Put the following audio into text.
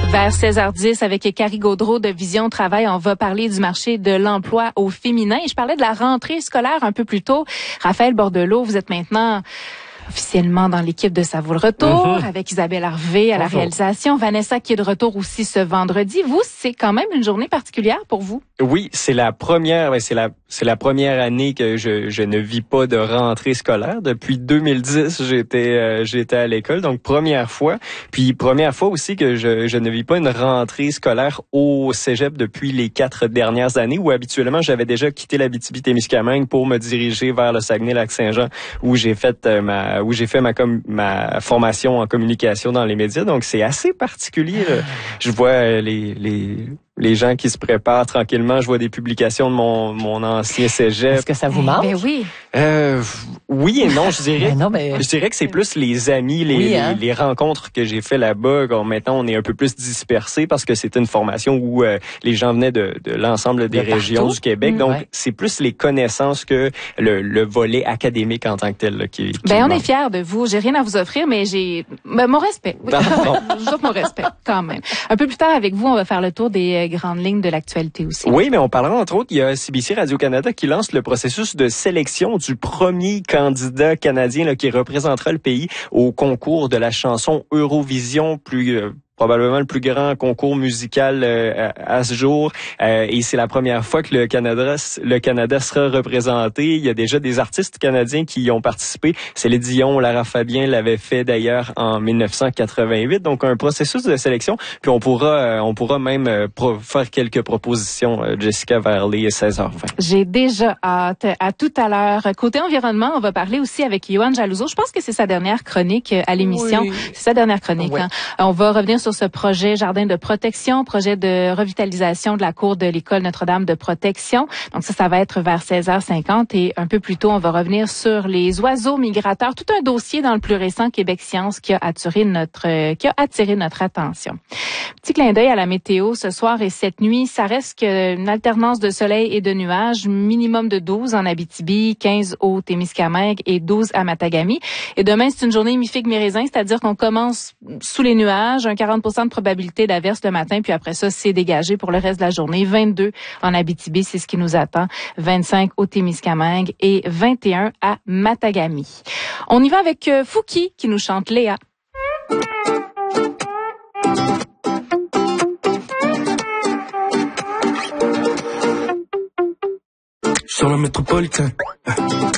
Vers 16h10, avec Carrie Gaudreault de Vision Travail, on va parler du marché de l'emploi au féminin. Et je parlais de la rentrée scolaire un peu plus tôt. Raphaël Bordelot, vous êtes maintenant officiellement dans l'équipe de Ça vaut le retour, avec Isabelle Harvey à la réalisation. Vanessa qui est de retour aussi ce vendredi. Vous, c'est quand même une journée particulière pour vous? Oui, c'est la première année que je ne vis pas de rentrée scolaire. Depuis 2010, j'étais à l'école, donc première fois. Puis première fois aussi que je ne vis pas une rentrée scolaire au cégep depuis les 4 dernières années, où habituellement j'avais déjà quitté l'Abitibi-Témiscamingue pour me diriger vers le Saguenay-Lac-Saint-Jean, où j'ai fait ma formation en communication dans les médias. Donc c'est assez particulier. Je vois les gens qui se préparent tranquillement. Je vois des publications de mon ancien cégep. Est-ce que ça vous manque? Ben oui. Oui et non, je dirais. Je dirais que c'est plus les amis, les rencontres que j'ai fait là-bas. Maintenant, on est un peu plus dispersés parce que c'était une formation où les gens venaient de l'ensemble des régions du Québec. Donc, c'est plus les connaissances que le volet académique en tant que tel là, qui on est fiers de vous. J'ai rien à vous offrir, mais j'ai mon respect. Oui. Je vous offre mon respect quand même. Un peu plus tard avec vous, on va faire le tour des grandes lignes de l'actualité aussi. Oui, mais on parlera entre autres, il y a CBC Radio-Canada qui lance le processus de sélection du premier candidat canadien là, qui représentera le pays au concours de la chanson Eurovision, probablement le plus grand concours musical à ce jour. Et c'est la première fois que le Canada sera représenté. Il y a déjà des artistes canadiens qui y ont participé. Céline Dion, Lara Fabian l'avait fait d'ailleurs en 1988. Donc un processus de sélection. Puis on pourra même faire quelques propositions, Jessica, vers les 16h20. J'ai déjà hâte. À tout à l'heure. Côté environnement, on va parler aussi avec Yoann Jalouzo. Je pense que c'est sa dernière chronique à l'émission. Oui. C'est sa dernière chronique. Oui. Hein? On va revenir sur ce projet jardin de protection, projet de revitalisation de la cour de l'école Notre-Dame de protection. Donc ça va être vers 16h50 et un peu plus tôt, on va revenir sur les oiseaux migrateurs. Tout un dossier dans le plus récent Québec Science qui a attiré notre attention. Petit clin d'œil à la météo ce soir et cette nuit. Ça reste qu'une alternance de soleil et de nuages, minimum de 12 en Abitibi, 15 au Témiscamingue et 12 à Matagami. Et demain, c'est une journée mi-figue mi-raisin, c'est-à-dire qu'on commence sous les nuages, un 40% de probabilité d'averse le matin, puis après ça, c'est dégagé pour le reste de la journée. 22 en Abitibi, c'est ce qui nous attend. 25 au Témiscamingue et 21 à Matagami. On y va avec Fouki qui nous chante Léa. Sur le métropolitain,